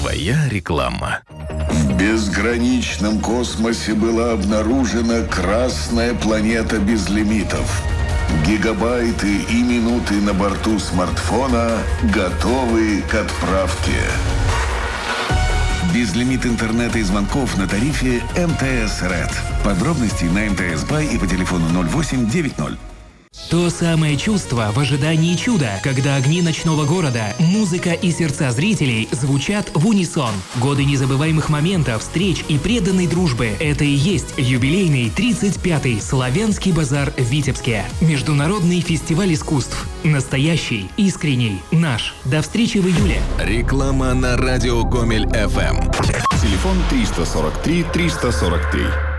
Твоя реклама. В безграничном космосе была обнаружена красная планета без лимитов. Гигабайты и минуты на борту смартфона готовы к отправке. Безлимит интернета и звонков на тарифе МТС Red. Подробности на МТС Бай и по телефону 0890. То самое чувство в ожидании чуда, когда огни ночного города, музыка и сердца зрителей звучат в унисон. Годы незабываемых моментов, встреч и преданной дружбы – это и есть юбилейный 35-й Славянский базар в Витебске. Международный фестиваль искусств. Настоящий, искренний, наш. До встречи в июле. Реклама на радио Гомель FM. Телефон 343 343.